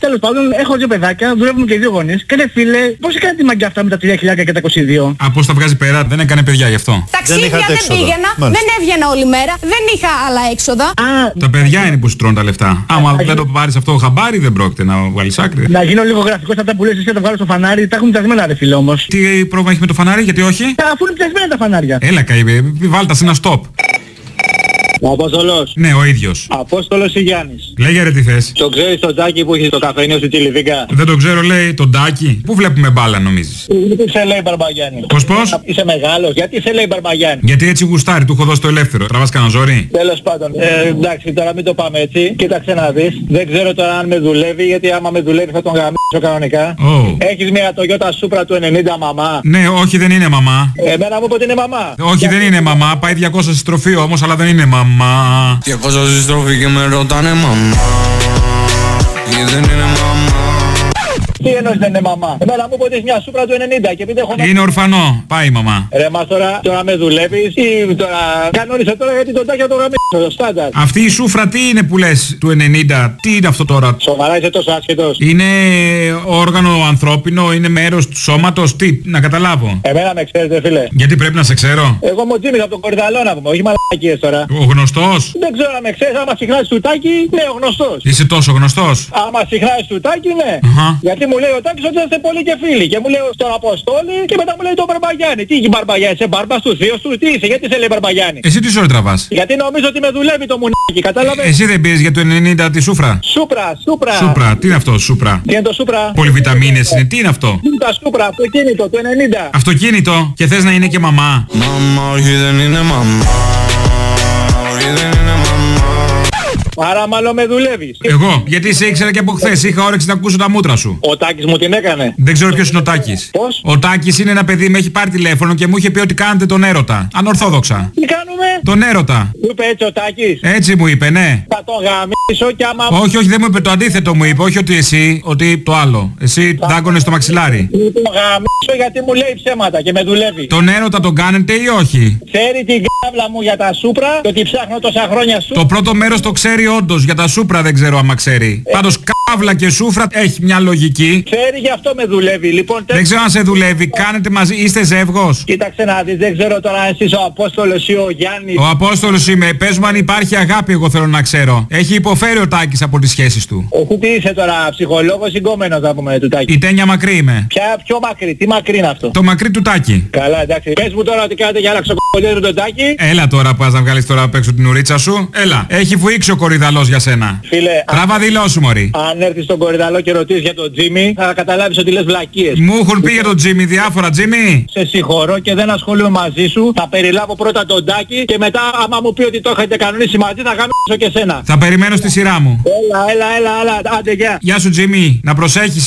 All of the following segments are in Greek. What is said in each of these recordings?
τέλος πάντων, έχω δύο παιδάκια, δουλεύουμε και δύο γονείς. Και ρε φίλε, πώς έκανε τη μαγκιά αυτά με τα 3.000 και τα 22? Α, πώς τα βγάζει πέρα, δεν έκανε παιδιά γι' αυτό. Ταξίδια δεν πήγαινα, δεν έβγαινα όλη μέρα, δεν είχα άλλα έξοδα. Τα παιδιά είναι που σου τρώνε τα λεφτά. Άμα δεν το πάρεις αυτό χαμπάρι, δεν πρόκειται να βγάλεις άκρη. Να γίνω λίγο γραφικός αυτά που λες εσύ, να το βγάλω στο φανάρι, τα έχουν πιασμένα ρε φίλε όμως. Τι πρόβλημα έχει με το φανάρι, γιατί όχι? Αφού είναι πιασμένα τα φανάρια. Έλα καηβέ, βάλτα σε ένα stop. Ο Απόστολος. Ναι, ο ίδιος. Απόστολος ή Γιάννης. Λέγε ρε τι θες. Το ξέρεις το Τάκι που έχει στο καφενείο στη Τσιλιβίκα? Δεν το ξέρω, λέει τον Τάκη. Πού βλέπουμε μπάλα νομίζεις? Γιατί σε λέει Μπαρμπαγιάννη? Πώς? Είσαι μεγάλος, γιατί σε λέει Μπαρμπαγιάννη? Γιατί έτσι γουστάρει, του έχω δώσει το ελεύθερο. Τραβάς κανένα ζόρι? Τέλος πάντων, εντάξει, τώρα μην το πάμε έτσι. Κοίταξε να δεις. Δεν ξέρω τώρα αν με δουλεύει, γιατί άμα με δουλεύει θα τον γαμίσω κανονικά. Έχεις μια Toyota Supra του 90 μαμά? Ναι, όχι δεν είναι μαμά. Εμένα μου είπε ότι είναι μαμά. Όχι δεν είναι μαμά, πάει 200 στη στροφή όμως, αλλά δεν είναι μαμά. 200 στη στροφή και με ρωτάνε μαμά. Και δεν είναι μαμά. Τι εννοείς δεν είναι μαμά? Εμένα μου είπε ότι έχει μια Supra του 90 και επειδή έχω... Είναι ορφανό, πάει η μαμά. Ρε μας τώρα με δουλεύεις ή τώρα... Κανόνισα τώρα γιατί τον Τάκη θα το γαμίσω, το στάνταρ. Αυτή η σούφρα τι είναι που λες του 90, τι είναι αυτό τώρα? Σοβαρά είσαι τόσο άσχετος? Είναι όργανο ανθρώπινο, είναι μέρος του σώματος, τι, να καταλάβω. Εμένα με ξέρετε φίλε. Γιατί πρέπει να σε ξέρω? Εγώ μου Τζίμις από τον Κορυδαλό να πούμε, όχι μαλακίες τώρα. Ο γνωστός? Δεν ξέρω να με ξέρεις, άμα συχνάζεις του Τάκη, ναι ο γνωστός. Είσαι τόσο γνωστός? Άμα συχνάζεις του Τάκη, ναι. Γιατί μου λέει ο Τάκης ότι είστε πολύ και φίλοι. Και μου λέει στον Αποστόλη και μετά μου λέει τον Μπαρμπαγιάννη. Τι είχε Μπαρμπαγιάννη, είσαι μπάρμπας του, θείος του, τι είσαι, γιατί σε λέει Μπαρμπαγιάννη? Εσύ τι ζόρι τραβάς? Γιατί νομίζω ότι με δουλεύει το μουνάκι, κατάλαβες? Εσύ δεν πήρες για το 90 τη σούφρα? Σούπρα, τι είναι αυτό σούπρα? Τι είναι το Σούπρα? Πολυβιταμίνες είναι, τι είναι αυτό? Τι είναι τα Σούπρα, αυτοκίνητο, το 90. Αυτοκίνητο και θες να είναι και μαμά? Μαμά, όχι δεν είναι μαμά. Όχι δεν είναι μαμά. Άρα μάλλον με δουλεύεις. Εγώ, γιατί σε ήξερα και από χθες, είχα όρεξη να ακούσω τα μούτρα σου. Ο Τάκης μου την έκανε. Δεν ξέρω ποιος είναι ο Τάκης. Πώς? Ο Τάκης είναι ένα παιδί, με έχει πάρει τηλέφωνο και μου είχε πει ότι κάνετε τον έρωτα. Ανορθόδοξα. Τι κάνουμε? Τον έρωτα. Του είπε έτσι ο Τάκης? Έτσι μου είπε, ναι. Θα τον γαμίσω και άμα... Όχι, όχι, δεν μου είπε το αντίθετο μου είπε, όχι ότι εσύ, ότι το άλλο. Εσύ δάγκωνες το μαξιλάρι. Τον γαμίσω γιατί μου λέει ψέματα και με δουλεύει. Τον έρωτα τον κάνετε ή όχι? Ξέρει την κάβλα μου για τα Σούπρα και ότι ψάχνω τόσα χρόνια σου. Το πρώτο μέρος το ξέρει όντως, για τα Σούπρα δεν ξέρω άμα ξέρει. Πάντως κάβλα και Σούφρα έχει μια λογική. Ξέρει, γι' αυτό με δουλεύει. Λοιπόν, δεν ξέρω αν σε δουλεύει, κάνετε μαζί, είστε ζεύγος? Κοίταξε να δεις, δεν ξέρω τώρα αν εσείς ο Απόστολος ή ο Γιάννης. Ο Απόστολος είμαι, πες μου αν υπάρχει αγάπη, εγώ θέλω να ξέρω. Έχει υποφέρει ο Τάκης από τις σχέσεις του. Εσύ τι είσαι τώρα, ψυχολόγος ή γκόμενος να πούμε του Τάκη? Η τένια μακρύ είμαι. Πιο μακρύ, τι μακρύ είναι αυτό? Το μακρύ του Τάκη. Καλά, εντάξει. Πες μου τώρα ότι κάνετε για άλλα ξοκολλιέρο τον Τάκη. Έλα τώρα που να βγάλεις τώρα απ' έξω την ουρίτσα σου. Έλα, έχει βουήξει ο κορυδαλός για σένα. Φίλε, τράβα δηλώσου μωρή. Αν έρθεις στον Κορυδαλό και ρωτήσεις για τον Τζίμι, θα καταλάβεις ότι λες βλακίες. Μου έχουν πει για τον Τζίμι διάφορα, Τζίμι. Σε συγχωρώ και δεν ασχολούμαι μαζί σου. Θα περιλάβω πρώτα τον Τάκη και μετά άμα μου πει ότι το έχετε κανονίσει μαζί θα γαμίσω και σένα. Θα περιμένω στη σειρά μου. Έλα, άντε γεια. Γεια σου Τζίμι, να προσέχεις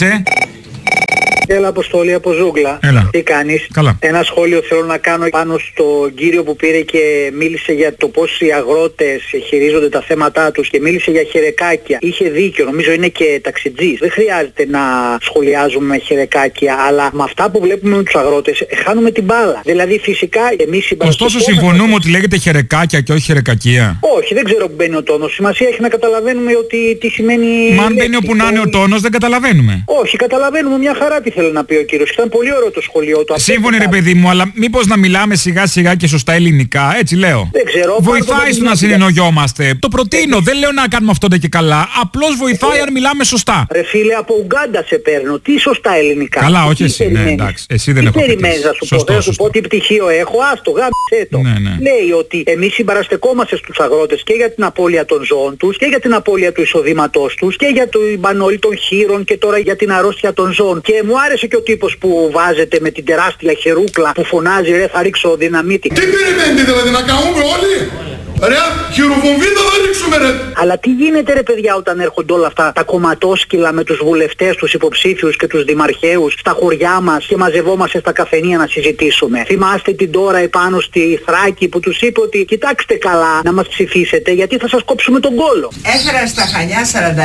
Έλα Αποστόλη από Ζούγκλα. Έλα. Τι κάνεις? Καλά. Ένα σχόλιο θέλω να κάνω πάνω στον κύριο που πήρε και μίλησε για το πώς οι αγρότες χειρίζονται τα θέματά τους και μίλησε για χερεκάκια. Είχε δίκιο, νομίζω είναι και ταξιτζής. Δεν χρειάζεται να σχολιάζουμε χερεκάκια, αλλά με αυτά που βλέπουμε με τους αγρότες χάνουμε την μπάλα. Δηλαδή φυσικά εμείς ωστόσο συμφωνούμε ότι λέγεται χερεκάκια και όχι χερεκακία. Όχι, δεν ξέρω που μπαίνει ο τόνος. Σημασία έχει να καταλαβαίνουμε ότι τι σημαίνει. Μα αν μπαίνει όπου να είναι ο τόνος δεν καταλαβαίνουμε. Όχι, καταλαβαίνουμε μια χαρά τι θέλει να πει ο κύριος. Ήταν πολύ ωραίο το σχολείο του. Σύμφωνοι ρε παιδί μου, αλλά μήπως να μιλάμε σιγά σιγά και σωστά ελληνικά, έτσι λέω. Δεν ξέρω. Βοηθάει στο να συνεννοιόμαστε. Το προτείνω, δεν λέω να κάνουμε αυτό και καλά. Απλώς βοηθάει αν μιλάμε σωστά. Ρε φίλε, από Ουγκάντα σε παίρνω. Τι σωστά ελληνικά. Καλά, όχι εσύ. Ναι, εντάξει. Εσύ δεν έχω πει. Θα σου πω τι πτυχίο έχω. Άστο, γάμισε το. Ναι. Λέει ότι εμείς συμπαραστεκόμαστε στους αγρότες και για την απώλεια των ζώων τους και για την απώλεια του εισοδήματός τους και για την πανόλη των χείρων και τώρα για την αρρώστια των ζώων. Και μου άρεσε και ο τύπος που βάζεται με την τεράστια χερούκλα που φωνάζει ρε θα ρίξω δυναμίτη. Τι περιμένετε δηλαδή να καούμε όλοι? Ρε, χειροβομβίδα θα ρίξουμε ρε. Αλλά τι γίνεται ρε παιδιά όταν έρχονται όλα αυτά τα κομματόσκυλα με τους βουλευτές, τους υποψήφιους και τους δημαρχαίους στα χωριά μας και μαζευόμαστε στα καφενεία να συζητήσουμε. Θυμάστε την τώρα επάνω στη Θράκη που τους είπε ότι κοιτάξτε καλά να μας ψηφίσετε γιατί θα σας κόψουμε τον κόλο. Έφερα στα Χανιά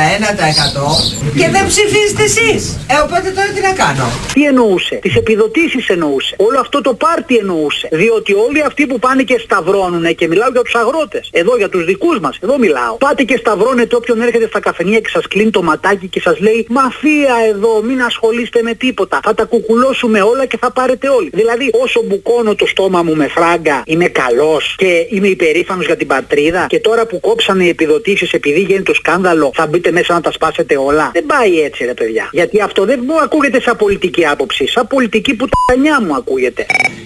41% και δεν ψηφίζετε εσείς. Οπότε τώρα τι να κάνω? Τι εννοούσε? Τις επιδοτήσεις εννοούσε. Όλο αυτό το πάρτι εννοούσε. Διότι όλοι αυτοί που πάνε και σταυρώνουνε και μιλάω για τους αγρότες αγρότες. Εδώ για τους δικούς μας, εδώ μιλάω. Πάτε και σταυρώνετε όποιον έρχεται στα καφενεία και σας κλείνει το ματάκι και σας λέει μαφία εδώ, μην ασχολείστε με τίποτα. Θα τα κουκουλώσουμε όλα και θα πάρετε όλοι. Δηλαδή, όσο μπουκώνω το στόμα μου με φράγκα, είμαι καλός και είμαι υπερήφανος για την πατρίδα, και τώρα που κόψανε οι επιδοτήσεις επειδή γίνει το σκάνδαλο, θα μπείτε μέσα να τα σπάσετε όλα. Δεν πάει έτσι, ρε παιδιά. Γιατί αυτό δεν μου ακούγεται σαν πολιτική άποψη. Σαν πολιτική που τα νιά μου ακούγεται.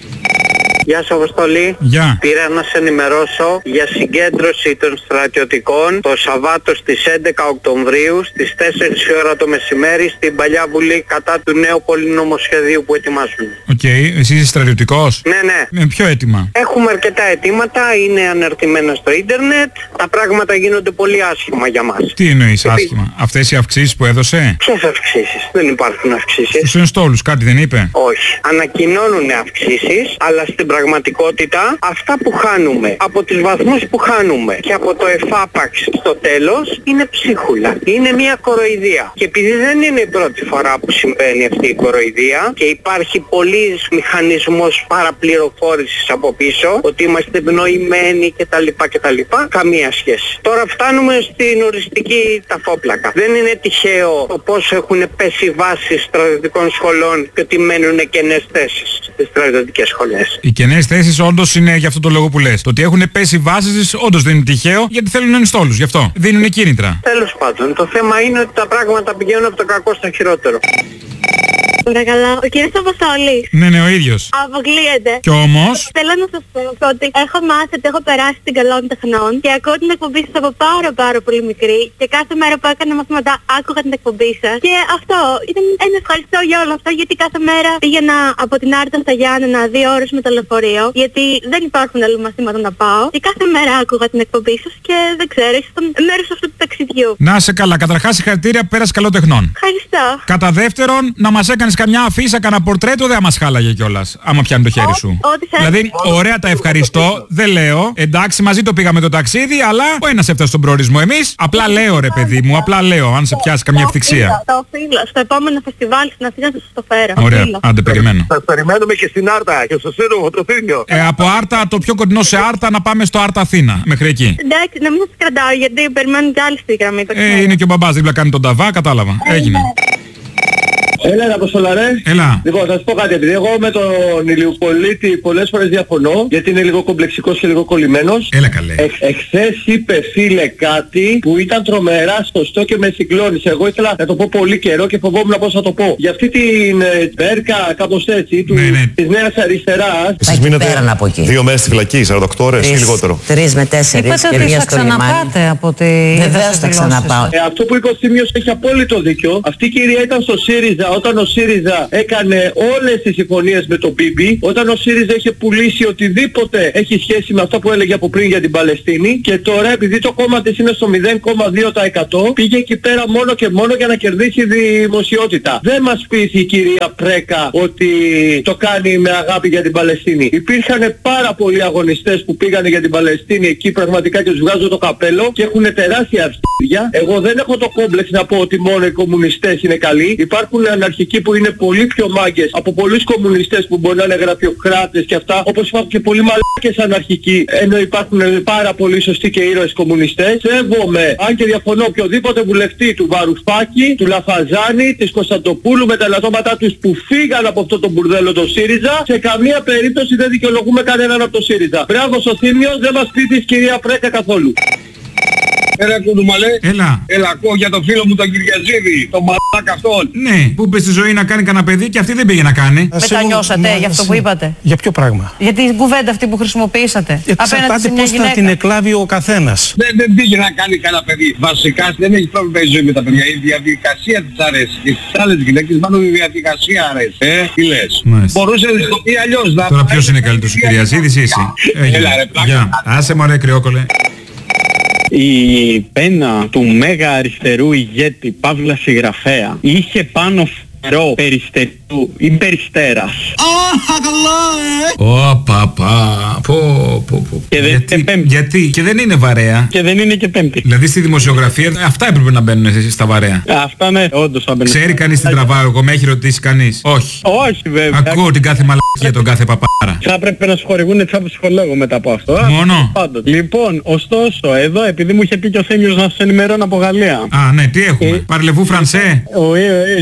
Γεια σας Αποστολή. Γεια. Πήρα να σε ενημερώσω για συγκέντρωση των στρατιωτικών το Σαββάτο στις 11 Οκτωβρίου στις 4 η ώρα το μεσημέρι στην Παλιά Βουλή κατά του νέου πολυνομοσχεδίου που ετοιμάζουν. Οκ, εσύ είσαι στρατιωτικός? Ναι, ναι. Με ποιο αίτημα? Έχουμε αρκετά αιτήματα, είναι αναρτημένα στο ίντερνετ. Τα πράγματα γίνονται πολύ άσχημα για μας. Τι εννοείς άσχημα? Αυτές οι αυξήσεις που έδωσε? Ποιες αυξήσεις? Δεν υπάρχουν αυξήσεις. Στους ενστόλους κάτι δεν είπε? Όχι. Ανακοινώνουν αυξήσεις, αλλά στην πραγματικότητα αυτά που χάνουμε από τους βαθμούς που χάνουμε και από το εφάπαξ στο τέλος είναι ψίχουλα. Είναι μια κοροϊδία. Και επειδή δεν είναι η πρώτη φορά που συμβαίνει αυτή η κοροϊδία και υπάρχει πολύς μηχανισμός παραπληροφόρησης από πίσω, ότι είμαστε ευνοημένοι κτλ. Καμία σχέση. Τώρα φτάνουμε στην οριστική ταφόπλακα. Δεν είναι τυχαίο το πόσο έχουν πέσει βάσεις στρατιωτικών σχολών και ότι μένουν κενές θέσεις στις στρατιωτικές σχολές. Οι κενές θέσεις όντως είναι για αυτό το λόγο που λες. Το ότι έχουν πέσει βάσεις όντως δεν είναι τυχαίο, γιατί θέλουν ενστόλους, γι' αυτό. Δίνουν κίνητρα. Τέλος πάντων, το θέμα είναι ότι τα πράγματα πηγαίνουν από το κακό στο χειρότερο. Παρακαλώ, ο κύριος Αποστολής. Ναι, ο ίδιος. Αποκλείεται. Κι όμως... Θέλω να σας πω ότι έχω μάθει ότι έχω περάσει την καλών τεχνών και ακούω την εκπομπή σας από πάρα πολύ μικρή και κάθε μέρα που έκανα μαθήματα άκουγα την εκπομπή σας και αυτό ήταν ένα ευχαριστώ για όλο αυτό, γιατί κάθε μέρα πήγαινα από την Άρτα στα Γιάννενα 2 ώρες με το λεωφορείο, γιατί δεν υπάρχουν άλλα μαθήματα να πάω, και κάθε μέρα άκουγα την εκπομπή σας και δεν ξέρω, ήσασταν μέρος αυτού του ταξιδιού. Να είσαι καλά, καταρχάς συγχαρητήρια που πέρασε καλό τεχνών. Ευχαριστώ. Κατά δεύτερον, να μας έκανες καμιά αφίσα, κανένα πορτρέτο, δεν μας χάλαγε κιόλας, άμα πιάνει το χέρι σου. Δηλαδή, ωραία τα ευχαριστώ, δεν λέω. Εντάξει, μαζί το πήγαμε το ταξίδι, αλλά ο ένας έφτασε στον προορισμό. Εμείς, απλά λέω ρε παιδί μου, απλά λέω, αν σε πιάσει καμιά ευθυξία. Το οφείλω. Στο επόμενο φεστιβάλ στην Αθήνα θα σας το φέρω. Ωραία, άντε περιμένω. Σας περιμένουμε και στην Άρτα και στο Σύλλογο το Θήνιο. Από Άρτα, το πιο κοντινό σε Άρτα, να πάμε στο Άρτα Αθήνα, μέχρι εκεί. Εντάξει, να μην σας κρατάω, γιατί περιμένουν κι άλλοι στη γραμμή. Είναι και ο μπαμπάς δίπλα, κάνει τον ταβά, κατάλαβα. Έγινε. Έλα, Αποστολά, ρε. Έλα. Λοιπόν, θα σας πω κάτι, επειδή εγώ με τον Ηλιοπολίτη πολλές φορές διαφωνώ, γιατί είναι λίγο κομπλεξικός και λίγο κολλημένος. Έλα καλέ. Εχθές είπε, φίλε, κάτι που ήταν τρομερά σωστό και με συγκλώνησε. Εγώ ήθελα να το πω πολύ καιρό και φοβόμουν πώς θα το πω. Για αυτή την Μπέρκα, κάπως έτσι, της Νέας Αριστεράς. Εσείς μείνατε από εκεί. 2 μέρες στη φυλακή, 48 ώρες ή λιγότερο? 3 με 4. Είπατε ότι θα ξαναπάτε από τη... Βεβαίως θα ξαναπάω. Αυτό που είπε ο Θήμιος έχει απόλυτο δίκιο. Αυτή η κυρία ήταν στο ΣΥΡΙΖΑ όταν ο ΣΥΡΙΖΑ έκανε όλες τις συμφωνίες με τον Μπίμπι, όταν ο ΣΥΡΙΖΑ είχε πουλήσει οτιδήποτε έχει σχέση με αυτά που έλεγε από πριν για την Παλαιστίνη, και τώρα επειδή το κόμμα της είναι στο 0,2% πήγε εκεί πέρα μόνο και μόνο για να κερδίσει δημοσιότητα. Δεν μας πείθει η κυρία Πρέκα ότι το κάνει με αγάπη για την Παλαιστίνη. Υπήρχαν πάρα πολλοί αγωνιστές που πήγανε για την Παλαιστίνη εκεί, πραγματικά, και τους βγάζω το καπέλο και έχουν τεράστια αριστεία. Εγώ δεν έχω το κόμπλεξ να πω ότι μόνο οι κομμουνιστές είναι καλοί. Υπάρχουν αναρχικοί που είναι πολύ πιο μάγκες από πολλούς κομμουνιστές που μπορεί να είναι γραφειοκράτες και αυτά, όπως υπάρχουν και πολλοί μαλάκες αναρχικοί, ενώ υπάρχουν πάρα πολύ σωστοί και ήρωες κομμουνιστές. Σέβομαι, αν και διαφωνώ, οποιοδήποτε βουλευτή του Βαρουφάκη, του Λαφαζάνη, της Κωνσταντοπούλου με τα ελαττώματά τους που φύγαν από αυτό το μπουρδέλο το ΣΥΡΙΖΑ, σε καμία περίπτωση δεν δικαιολογούμε κανέναν από το ΣΥΡΙΖΑ. Μπράβο στο Θήμιο, δεν μας πείθει κυρία Πρέκα καθόλου. Έλα κουντουμαλέ. Έλα Ακούω για το φίλο μου τον Κυριαζίδη, τον μαλάκα αυτόν. Ναι, που είπε στη ζωή να κάνει κανένα παιδί και αυτή δεν πήγε να κάνει. Μετανιώσατε για αυτό που είπατε? Για ποιο πράγμα? Για την κουβέντα αυτή που χρησιμοποιήσατε. Εξαρτάται πώς θα την εκλάβει ο καθένας. Δεν πήγε να κάνει κανένα παιδί. Βασικά δεν έχει πρόβλημα η ζωή με τα παιδιά. Η διαδικασία της αρέσει. Και στις άλλες γυναίκες μάλλον η διαδικασία αρέσει. Τι λες? Μπορούσε να το πει αλλιώς. Τώρα ποιος είναι καλύτερος, ο Κυριαζίδης ή εσύ? Άσε μωρέ κρυόκολε. Η πένα του μέγα αριστερού ηγέτη Παύλα συγγραφέα είχε πάνω Περιστερό, Περιστερού ή Περιστέρας. Ω, παπά. Και δεν είναι Πέμπτη. Γιατί? Και δεν είναι βαρέα. Και δεν είναι και Πέμπτη. Δηλαδή στη δημοσιογραφία αυτά έπρεπε να μπαίνουν στα βαρέα. Αυτά ναι, όντως θα μπαίνουν. Ξέρει κανείς τι τραβάω εγώ, με έχει ρωτήσει κανείς? Όχι. Όχι βέβαια. Ακούω την κάθε μαλακία, τον κάθε παπάρα. Θα πρέπει να σου χορηγούν έτσι από ψυχολόγο μετά από αυτό. Μόνο. Πάντως. Λοιπόν, ωστόσο, εδώ επειδή μου είχε πει και ο Θέμιος να σας ενημερώνω από Γαλλία. Α, ναι, τι έχουμε? Παρλεβού Φρανσέ.